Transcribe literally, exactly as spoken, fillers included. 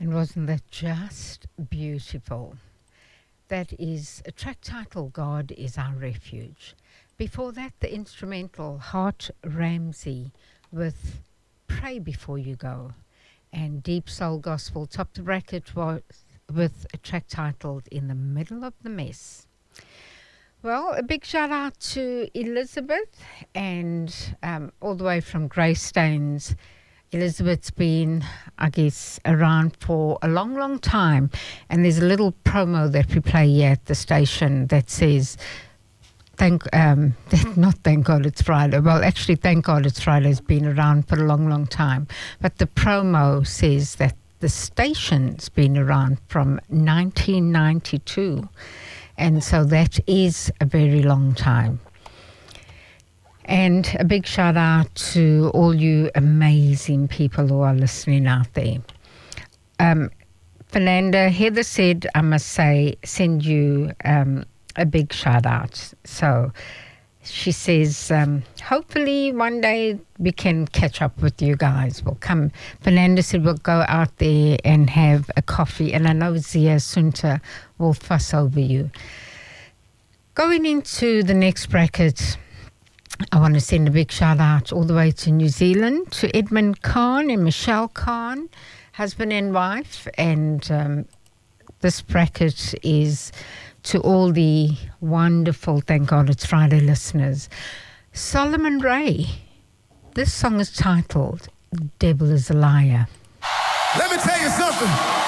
And wasn't that just beautiful? That is a track title, God is Our Refuge. Before that, the instrumental Hart Ramsey with Pray Before You Go. And Deep Soul Gospel topped the bracket was with a track titled In the Middle of the Mess. Well, a big shout out to Elizabeth and um, all the way from Greystanes. Elizabeth's been, I guess, around for a long, long time. And there's a little promo that we play here at the station that says, thank, um, not thank God it's Friday. Well, actually, thank God it's Friday has been around for a long, long time. But the promo says that the station's been around from nineteen ninety-two. And so that is a very long time. And a big shout out to all you amazing people who are listening out there. Um, Fernanda, Heather said, I must say, send you um, a big shout out. So she says, um, hopefully one day we can catch up with you guys. We'll come. Fernanda said we'll go out there and have a coffee. And I know Zia Sunta will fuss over you. Going into the next bracket, I want to send a big shout out all the way to New Zealand to Edmund Khan and Michelle Khan, husband and wife. And um, this bracket is to all the wonderful, thank God it's Friday listeners. Solomon Ray, this song is titled Devil is a Liar. Let me tell you something.